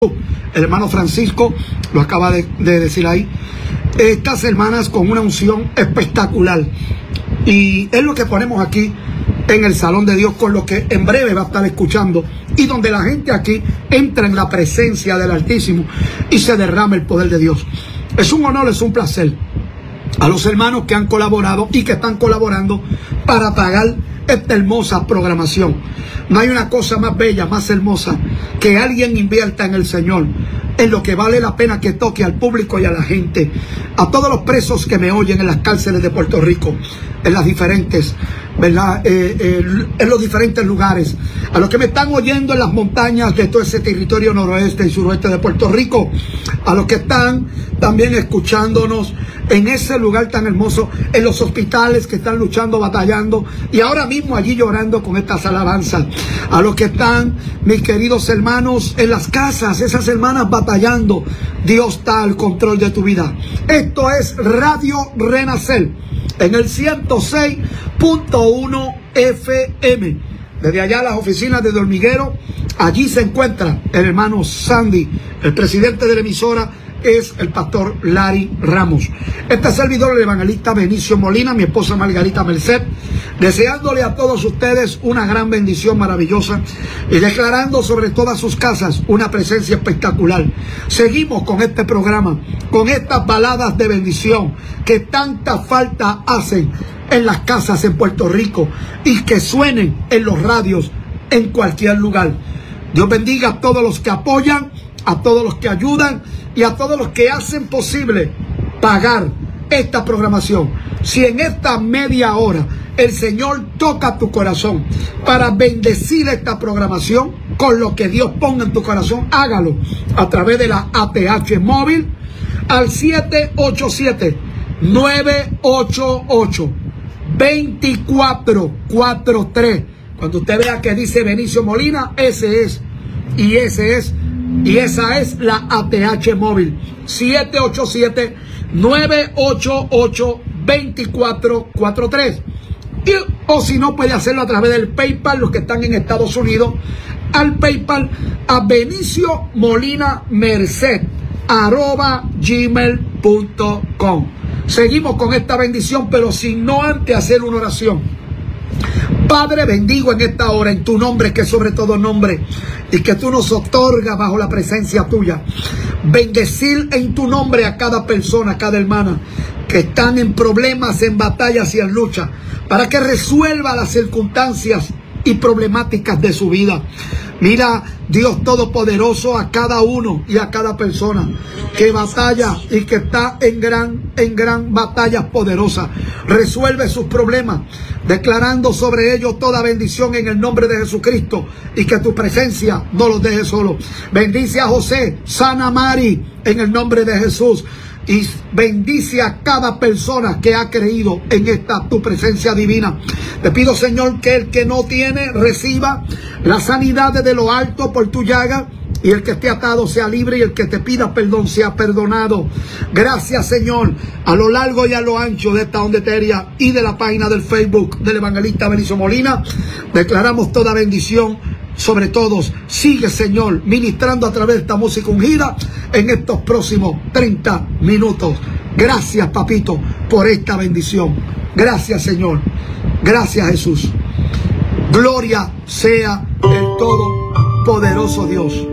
El hermano Francisco lo acaba de decir ahí. Estas hermanas con una unción espectacular. Y es lo que ponemos aquí en el Salón de Dios, con lo que en breve va a estar escuchando. Y donde la gente aquí entra en la presencia del Altísimo y se derrama el poder de Dios. Es un honor, es un placer a los hermanos que han colaborado y que están colaborando para pagar esta hermosa programación. No hay una cosa más bella, más hermosa, que alguien invierta en el Señor, en lo que vale la pena que toque al público y a la gente, a todos los presos que me oyen en las cárceles de Puerto Rico, en las diferentes, ¿verdad? En los diferentes lugares, a los que me están oyendo en las montañas de todo ese territorio noroeste y suroeste de Puerto Rico, a los que están también escuchándonos en ese lugar tan hermoso, en los hospitales que están luchando, batallando, y ahora mismo allí llorando con estas alabanzas, a los que están, mis queridos hermanos, en las casas, esas hermanas batallando. Dios está al control de tu vida. Esto es Radio Renacer en el 106.1 FM. Desde allá las oficinas de Hormiguero, allí se encuentra el hermano Sandy. El presidente de la emisora es el pastor Larry Ramos. Este servidor, el evangelista Benicio Molina, mi esposa Margarita Merced, deseándole a todos ustedes una gran bendición maravillosa y declarando sobre todas sus casas una presencia espectacular. Seguimos con este programa, con estas baladas de bendición que tanta falta hacen en las casas en Puerto Rico y que suenen en los radios en cualquier lugar. Dios bendiga a todos los que apoyan, a todos los que ayudan y a todos los que hacen posible pagar esta programación. Si en esta media hora el Señor toca tu corazón para bendecir esta programación con lo que Dios ponga en tu corazón, hágalo a través de la ATH móvil al 787-988-2443. Cuando usted vea que dice Benicio Molina, esa es la ATH móvil, 787-988-2443. O si no, puede hacerlo a través del PayPal, los que están en Estados Unidos, al PayPal a Benicio Molina Merced @gmail.com. Seguimos con esta bendición, pero sin no antes hacer una oración. Padre, bendigo en esta hora en tu nombre, que es sobre todo nombre, y que tú nos otorgas bajo la presencia tuya. Bendecir en tu nombre a cada persona, a cada hermana que están en problemas, en batallas y en lucha, para que resuelva las circunstancias y problemáticas de su vida. Mira, Dios Todopoderoso, a cada uno y a cada persona que batalla y que está en gran batallas poderosas. Resuelve sus problemas, declarando sobre ellos toda bendición en el nombre de Jesucristo, y que tu presencia no los deje solos. Bendice a José, sana a Mari en el nombre de Jesús. Y bendice a cada persona que ha creído en esta tu presencia divina. Te pido, Señor, que el que no tiene reciba la sanidad desde lo alto por tu llaga, y el que esté atado sea libre, y el que te pida perdón sea perdonado. Gracias, Señor, a lo largo y a lo ancho de esta onda etérea y de la página del Facebook del evangelista Benicio Molina. Declaramos toda bendición sobre todos. Sigue, Señor, ministrando a través de esta música ungida en estos próximos 30 minutos. Gracias, papito, por esta bendición. Gracias, Señor. Gracias, Jesús. Gloria sea el Todopoderoso Dios.